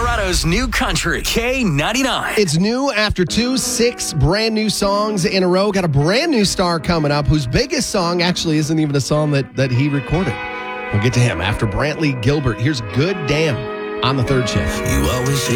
Colorado's new country, K99. It's new after 6 brand new songs in a row. Got a brand new star coming up whose biggest song actually isn't even a song that he recorded. We'll get to him after Brantley Gilbert. Here's Good Damn on the third shift. You always say